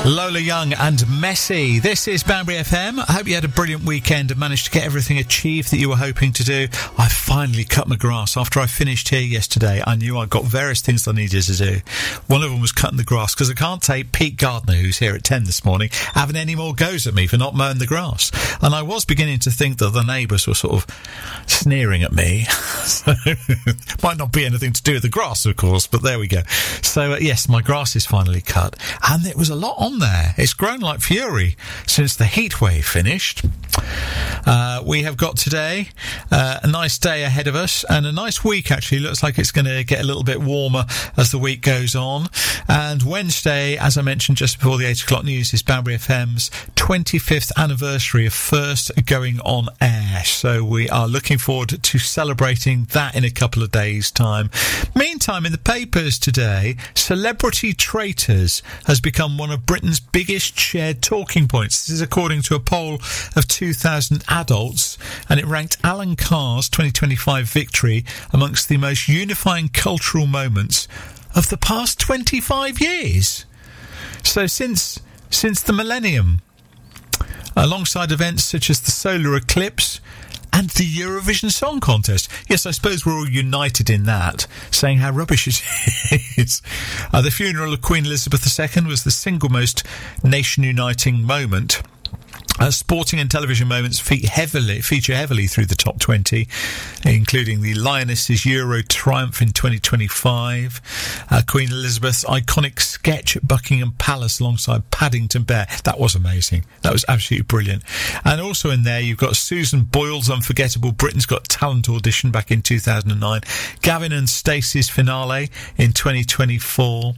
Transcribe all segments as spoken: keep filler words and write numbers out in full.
Lola Young and Messy. This is Banbury F M. I hope you had a brilliant weekend and managed to get everything achieved that you were hoping to do. I finally cut my grass. After I finished here yesterday, I knew I'd got various things I needed to do. One of them was cutting the grass, because I can't take Pete Gardner, who's here at ten this morning, having any more goes at me for not mowing the grass. And I was beginning to think that the neighbours were sort of sneering at me. So, might not be anything to do with the grass, of course, but there we go. So, uh, yes, my grass is finally cut. And there was a lot on there. It's grown like fury since the heat wave finished. Uh, we have got today uh, a nice day ahead of us, and a nice week actually. Looks like it's going to get a little bit warmer as the week goes on. And Wednesday, as I mentioned just before the eight o'clock news, is Banbury F M's twenty-fifth anniversary of first going on air. So we are looking forward to celebrating that in a couple of days' time. Meantime, in the papers today, celebrity traitors has become one of Britain's biggest shared talking points. This is according to a poll of two thousand adults, and it ranked Alan Carr's twenty twenty-five victory amongst the most unifying cultural moments of the past twenty-five years. So since since the millennium, alongside events such as the solar eclipse and the Eurovision Song Contest. Yes, I suppose we're all united in that, saying how rubbish it is. Uh, the funeral of Queen Elizabeth the Second was the single most nation-uniting moment. Uh, sporting and television moments fe- heavily, feature heavily through the top twenty, including the Lionesses' Euro triumph in twenty twenty-five, uh, Queen Elizabeth's iconic sketch at Buckingham Palace alongside Paddington Bear. That was amazing. That was absolutely brilliant. And also in there, you've got Susan Boyle's unforgettable Britain's Got Talent audition back in two thousand nine, Gavin and Stacey's finale in twenty twenty-four.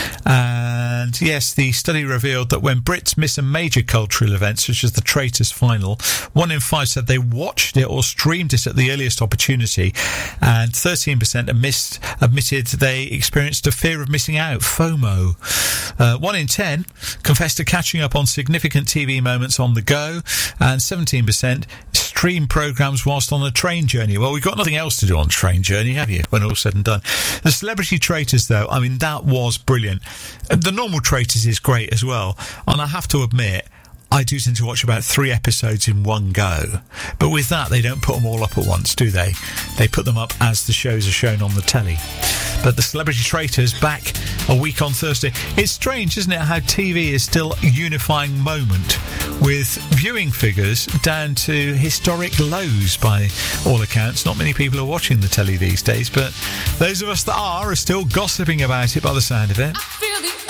And yes, the study revealed that when Brits miss a major cultural event such as the Traitors final, one in five said they watched it or streamed it at the earliest opportunity, and thirteen percent admissed, admitted they experienced a fear of missing out, FOMO. Uh, one in ten confessed to catching up on significant T V moments on the go, and seventeen percent stream programmes whilst on a train journey. Well, we've got nothing else to do on train journey, have you, when all's said and done? The Celebrity Traitors, though, I mean, that was brilliant. The normal Traitors is great as well, and I have to admit, I do tend to watch about three episodes in one go. But with that, they don't put them all up at once, do they? They put them up as the shows are shown on the telly. But the Celebrity Traitors back a week on Thursday. It's strange, isn't it, how T V is still a unifying moment, with viewing figures down to historic lows by all accounts. Not many people are watching the telly these days, but those of us that are are still gossiping about it by the sound of it. I feel the